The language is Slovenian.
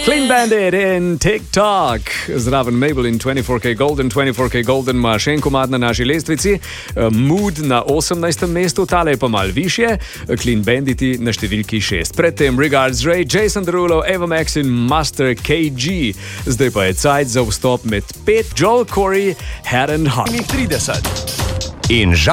Clean Bandit in TikTok. Zraven Mabel in 24K Golden. 24K Golden ima še en komad na naši lestvici. Mood na 18. mestu, tale je pa mal višje. Clean Banditi na številki 6. Predtem Regards Ray, Jason Derulo, Ava Max in Master KG. Zdaj pa je cajt za vstop med 5. Joel Corey, Head and Heart. 30. In